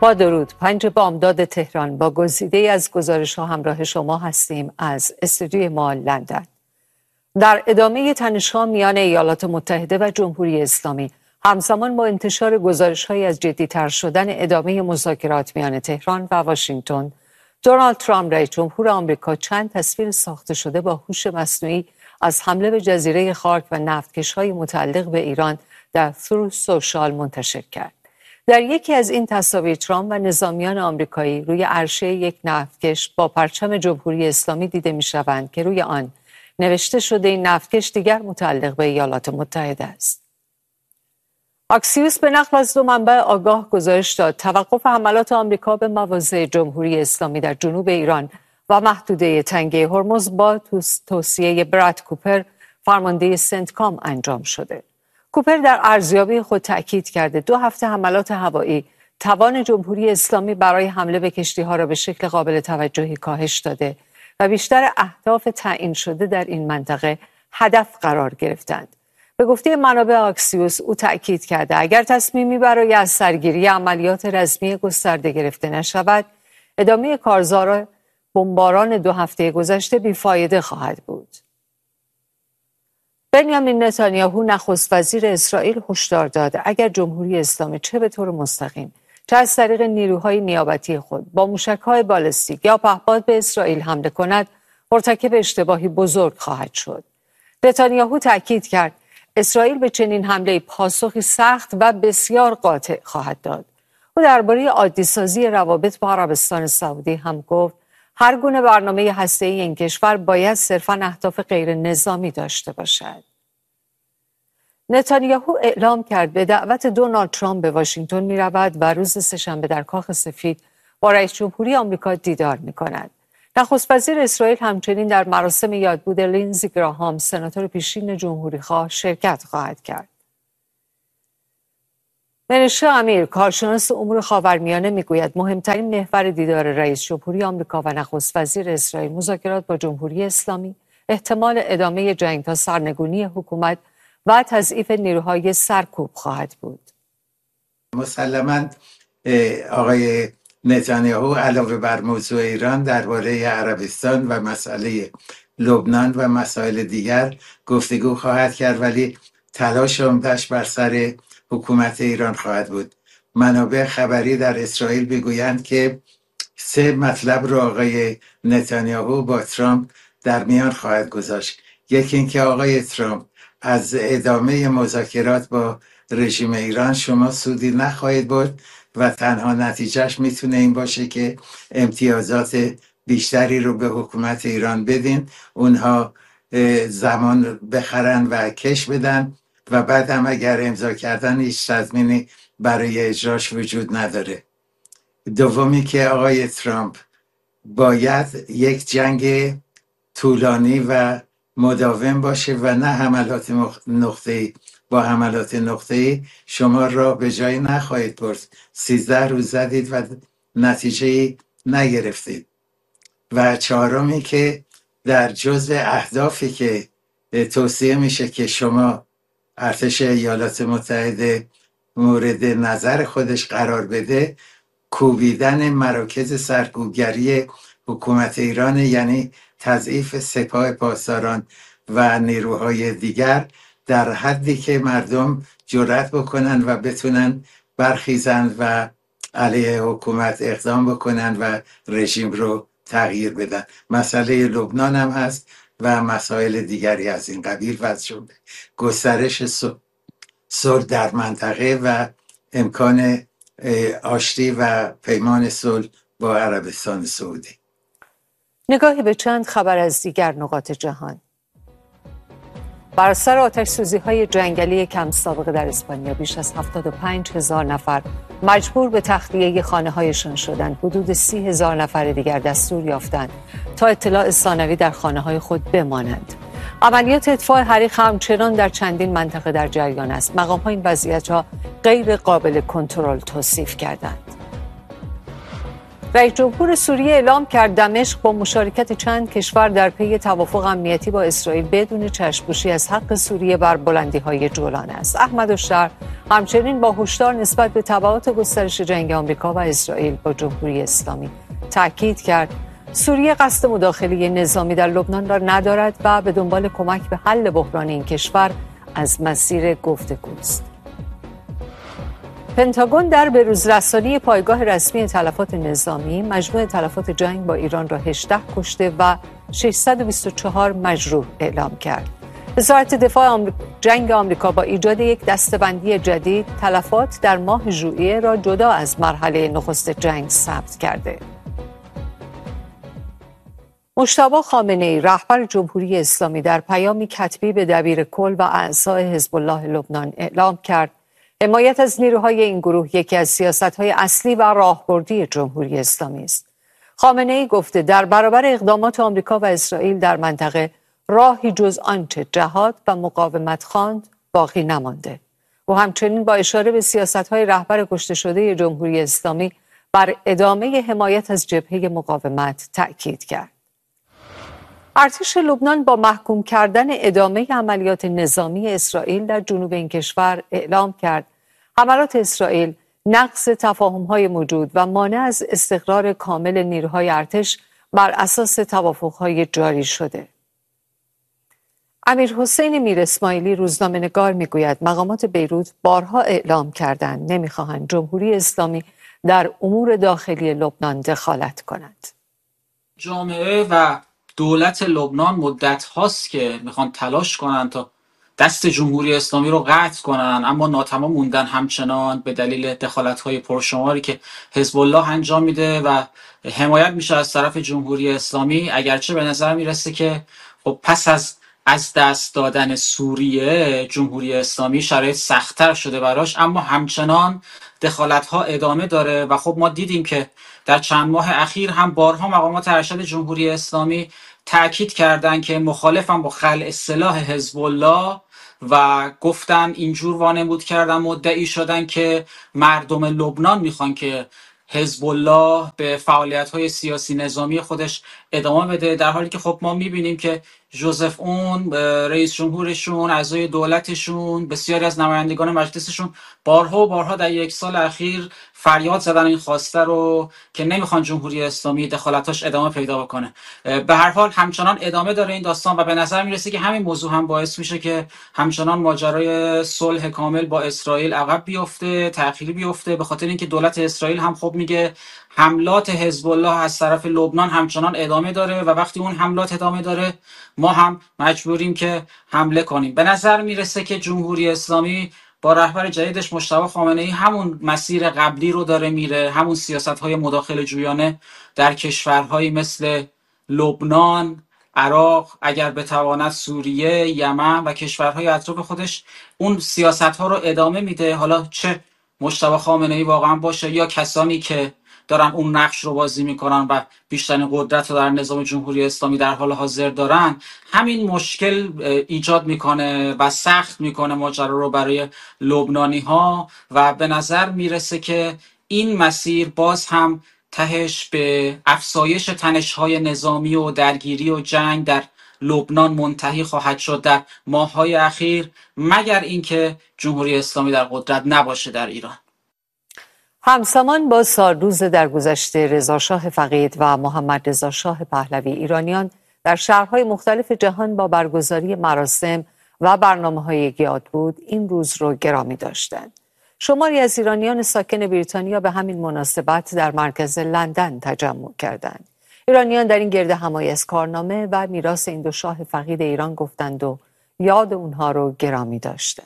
با درود. 5 بامداد تهران با گزیده‌ای از گزارش‌ها همراه شما هستیم از استودیوی ما لندن. در ادامه تنش‌ها میان ایالات متحده و جمهوری اسلامی همزمان با انتشار گزارش‌هایی از جدی‌تر شدن ادامه مذاکرات میان تهران و واشنگتن، دونالد ترامپ رئیس جمهور آمریکا چند تصویر ساخته شده با هوش مصنوعی از حمله به جزیره خارک و نفتکش‌های متعلق به ایران در تروث سوشال منتشر کرد. در یکی از این تصاویر ترامپ و نظامیان آمریکایی روی عرشه یک نفتکش با پرچم جمهوری اسلامی دیده می‌شوند که روی آن نوشته شده این نفتکش دیگر متعلق به ایالات متحده است. آکسیوس به نقل از 2 منبع آگاه گزارش داد توقف حملات آمریکا به مواضع جمهوری اسلامی در جنوب ایران و محدوده تنگه هرمز با توصیه براد کوپر فرمانده سنتکام انجام شده. کوپر در ارزیابی خود تأکید کرده 2 هفته حملات هوایی توان جمهوری اسلامی برای حمله به کشتی‌ها را به شکل قابل توجهی کاهش داده و بیشتر اهداف تعیین شده در این منطقه هدف قرار گرفتند. به گفته منابع آکسیوس او تأکید کرده اگر تصمیمی برای از سرگیری عملیات رسمی گسترده گرفته نشود، ادامه کارزار بمباران 2 هفته گذشته بیفایده خواهد بود. بنیامین نتانیاهو نخست وزیر اسرائیل هشدار داد اگر جمهوری اسلامی چه به طور مستقیم چه از طریق نیروهای نیابتی خود با موشک‌های بالستیک یا پهپاد به اسرائیل حمله کند، مرتکب اشتباهی بزرگ خواهد شد. نتانیاهو تأکید کرد اسرائیل به چنین حمله پاسخی سخت و بسیار قاطع خواهد داد. او درباره عادی‌سازی روابط با عربستان سعودی هم گفت هر گونه برنامه هسته‌ای این کشور باید صرفاً اهداف غیر نظامی داشته باشد. نتانیاهو اعلام کرد به دعوت دونالد ترامپ به واشنگتن می رود و روز سه‌شنبه در کاخ سفید با رئیس جمهوری آمریکا دیدار می کند. نخست وزیر اسرائیل همچنین در مراسم یادبود لینزی گراهام سناتور پیشین جمهوری‌خواه شرکت خواهد کرد. منشه امیر کارشناس امور خاورمیانه میگوید مهمترین محور دیدار رئیس جمهوری آمریکا و نخست وزیر اسرائیل مذاکرات با جمهوری اسلامی، احتمال ادامه جنگ تا سرنگونی حکومت و تضعیف نیروهای سرکوب خواهد بود. مسلماً آقای نتانیاهو علاوه بر موضوع ایران درباره عربستان و مسئله لبنان و مسائل دیگر گفتگو خواهد کرد، ولی تلاش عمده‌اش بر سر حکومت ایران خواهد بود. منابع خبری در اسرائیل میگویند که 3 مطلب را آقای نتانیاهو با ترامپ در میان خواهد گذاشت. یکی اینکه آقای ترامپ از ادامه مذاکرات با رژیم ایران شما سودی نخواهید برد و تنها نتیجهش میتونه این باشه که امتیازات بیشتری رو به حکومت ایران بدین، اونها زمان بخرن و کش بدن و بعد هم اگر امضا کردن هیچ تضمینی برای اجراش وجود نداره. دومی که آقای ترامپ باید یک جنگ طولانی و مداوم باشه و نه حملات نقطه‌ای. با حملات نقطه‌ای شما را به جایی نخواهید برد. 13 روز زدید و نتیجه نگرفتید. و 4می که در جزء اهدافی که توصیه میشه که شما ارتش ایالات متحده مورد نظر خودش قرار بده، کوبیدن مراکز سرکوبگری حکومت ایران، یعنی تضعیف سپاه پاسداران و نیروهای دیگر در حدی که مردم جرأت بکنن و بتونن برخیزن و علیه حکومت اقدام بکنن و رژیم رو تغییر بدن. مسئله لبنان هم هست و مسائل دیگری از این قبیل و از جمله گسترش صلح در منطقه و امکان آشتی و پیمان صلح با عربستان سعودی. نگاهی به چند خبر از دیگر نقاط جهان. بر اثر آتش‌سوزی‌های جنگلی کم سابقه در اسپانیا بیش از 75,000 نفر مجبور به تخلیه خانه‌هایشان شدند. حدود 30,000 نفر دیگر دستور یافتند تا اطلاع ثانوی در خانه‌های خود بمانند. عملیات اطفاء حریق همچنان در چندین منطقه در جریان است. مقام‌ها این وضعیت را غیر قابل کنترل توصیف کردند. رئیس جمهور سوریه اعلام کرد دمشق با مشارکت چند کشور در پی توافق امنیتی با اسرائیل بدون چشم‌پوشی از حق سوریه بر بلندی‌های جولان است. احمد الشر همچنین با هشدار نسبت به تبعات گسترش جنگ آمریکا و اسرائیل با جمهوری اسلامی تاکید کرد سوریه قصد مداخله نظامی در لبنان را ندارد و به دنبال کمک به حل بحران این کشور از مسیر گفتگوست. پنتاگون در بروزرسانی پایگاه رسمی تلفات نظامی مجموع تلفات جنگ با ایران را 18 کشته و 624 مجروح اعلام کرد. وزارت دفاع جنگ آمریکا با ایجاد یک دسته‌بندی جدید تلفات در ماه ژوئیه را جدا از مرحله نخست جنگ ثبت کرده. مجتبی خامنه‌ای رهبر جمهوری اسلامی در پیامی کتبی به دبیرکل و اعضای حزب الله لبنان اعلام کرد حمایت از نیروهای این گروه یکی از سیاست‌های اصلی و راهبردی جمهوری اسلامی است. خامنه‌ای گفته در برابر اقدامات آمریکا و اسرائیل در منطقه راهی جز آنچه جهاد و مقاومت خواند باقی نمانده. او همچنین با اشاره به سیاست‌های رهبر کشته شده جمهوری اسلامی بر ادامه حمایت از جبهه مقاومت تأکید کرد. ارتش لبنان با محکوم کردن ادامه عملیات نظامی اسرائیل در جنوب این کشور اعلام کرد حملات اسرائیل نقض تفاهم‌های موجود و مانع از استقرار کامل نیروهای ارتش بر اساس توافق‌های جاری شده. امیرحسین میر اسماعیلی روزنامه‌نگار میگوید مقامات بیروت بارها اعلام کردند نمی‌خواهند جمهوری اسلامی در امور داخلی لبنان دخالت کند. جامعه و دولت لبنان مدت هاست که میخوان تلاش کنن تا دست جمهوری اسلامی رو قطع کنن، اما ناتمام موندن همچنان به دلیل دخالت‌های پرشماری که حزب الله انجام میده و حمایت میشه از طرف جمهوری اسلامی. اگرچه به نظر میرسه که خب پس از دست دادن سوریه جمهوری اسلامی شرایط سخت‌تر شده براش، اما همچنان دخالت‌ها ادامه داره و خب ما دیدیم که در چند ماه اخیر هم بارها مقامات ارشد جمهوری اسلامی تأکید کردند که مخالفن با خلع سلاح حزب الله و گفتن اینجور وانمود کردن مدعی شدن که مردم لبنان میخوان که حزب الله به فعالیت‌های سیاسی نظامی خودش ادامه بده، در حالی که خب ما می‌بینیم که ژوزف اون رئیس جمهورشون، اعضای دولتشون، بسیاری از نمایندگان مجلسشون بارها و بارها در یک سال اخیر فریاد زدن این خواسته رو که نمیخوان جمهوری اسلامی دخالتاش ادامه پیدا بکنه. به هر حال همچنان ادامه داره این داستان و به نظر میرسه که همین موضوع هم باعث میشه که همچنان ماجرای صلح کامل با اسرائیل عقب بیفته، تأخیری بیفته، به خاطر اینکه دولت اسرائیل هم خب میگه حملات حزب الله از طرف لبنان همچنان ادامه داره و وقتی اون حملات ادامه داره ما هم مجبوریم که حمله کنیم. به نظر میرسه که جمهوری اسلامی با رهبر جدیدش مجتبی خامنه‌ای همون مسیر قبلی رو داره میره، همون سیاست‌های مداخله جویانه در کشورهایی مثل لبنان، عراق، اگر بتواند سوریه، یمن و کشورهای اطراف خودش اون سیاست‌ها رو ادامه میده. حالا چه مجتبی خامنه‌ای واقعا باشه یا کسانی که دارن اون نقش رو بازی میکنن و بیشترین قدرت رو در نظام جمهوری اسلامی در حال حاضر دارن، همین مشکل ایجاد میکنه و سخت میکنه ماجرا رو برای لبنانی ها و به نظر میرسه که این مسیر باز هم تهش به افزایش تنش‌های نظامی و درگیری و جنگ در لبنان منتهی خواهد شد در ماه‌های اخیر، مگر اینکه جمهوری اسلامی در قدرت نباشه در ایران. همزمان با سالروز درگذشته رضاشاه فقید و محمد رضا شاه پهلوی، ایرانیان در شهرهای مختلف جهان با برگزاری مراسم و برنامه‌های یادبود این روز رو گرامی داشتند. شماری از ایرانیان ساکن بریتانیا به همین مناسبت در مرکز لندن تجمع کردند. ایرانیان در این گرد همایی از کارنامه و میراث این دو شاه فقید ایران گفتند و یاد اونها رو گرامی داشتند.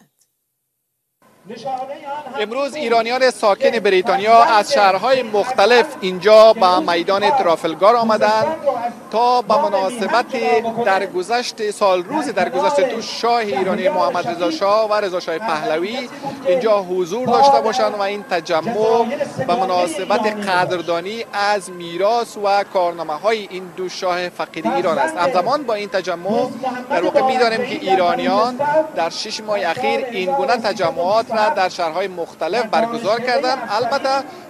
امروز ایرانیان ساکن بریتانیا از شهرهای مختلف اینجا به میدان ترافلگار آمدند تا به مناسبت درگذشت سالروز درگذشت دو شاه ایرانی محمد رضا شاه و رضا شاه پهلوی اینجا حضور داشته باشند و این تجمع به مناسبت قدردانی از میراث و کارنامه‌های این دو شاه فقید ایران است. همزمان با این تجمع در واقع می‌دانیم که ایرانیان در 6 ماه اخیر این گونه تجمعات را در شهرهای مختلف برگزار کردند. البته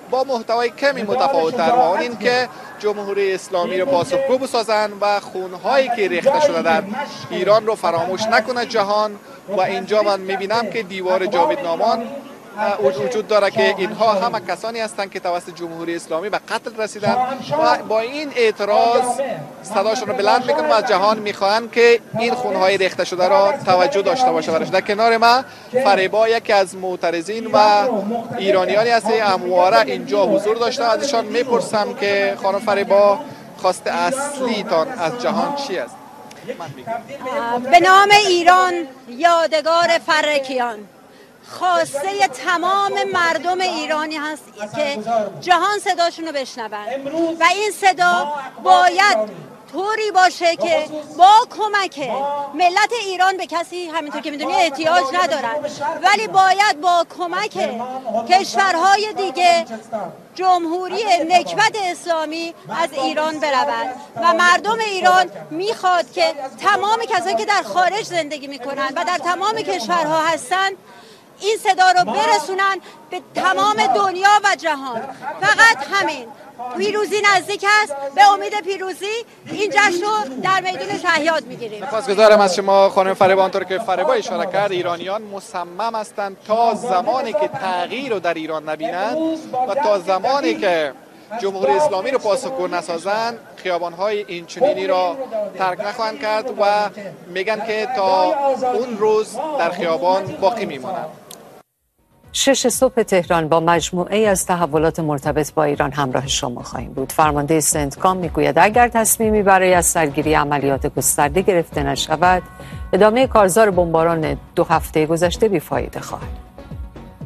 با محتوای کمی متفاوت‌تر و آن این که جمهوری اسلامی رو پاسخگو بسازن و خونهایی که ریخته شده در ایران رو فراموش نکنه جهان. و اینجا من میبینم که دیوار جاویدنامان وجود داره که اینها همه کسانی هستند که توسط جمهوری اسلامی به قتل رسیدن و با این اعتراض صداشون رو بلند میکنن و از جهان میخواهند که این خونهای ریخته شده را توجه داشته باشه برش. در کنار ما فریبا یکی از معترضین و ایرانیانی است همواره اینجا حضور داشته. ازشان میپرسم که خانم فریبا خواست اصلیتان از جهان چی است؟ به نام ایران یادگار فرکیان، خواسته تمام مردم ایرانی هست که جهان صداشون رو بشنون و این صدا باید طوری باشه که با کمک ملت ایران به کسی همینطور که میدونی احتیاج ندارن، ولی باید با کمک کشورهای دیگه جمهوری نکبت اسلامی از ایران برود و مردم ایران میخواد که تمام کسانی که در خارج زندگی میکنن و در تمام کشورها هستن این صدا رو برسونن به تمام دنیا و جهان. فقط همین. پیروزی نزدیک است. به امید پیروزی این جشن رو در میدون شهیاد میگیریم. سپاسگزارم از شما خانم فریبا. آنطور که فریبا اشاره کرد ایرانیان مصمم هستند تا زمانی که تغییر رو در ایران نبینند و تا زمانی که جمهوری اسلامی رو پاسخگو نسازند خیابان‌های اینچنینی را ترک نخواهند کرد و میگن که تا اون روز در خیابان باقی میمانند. 6 صبح تهران با مجموعه از تحولات مرتبط با ایران همراه شما خواهیم بود. فرمانده سنتکام میگوید اگر تصمیمی برای از سرگیری عملیات گسترده گرفته نشود، ادامه کارزار بمباران 2 هفته گذشته بیفایده خواهد بود.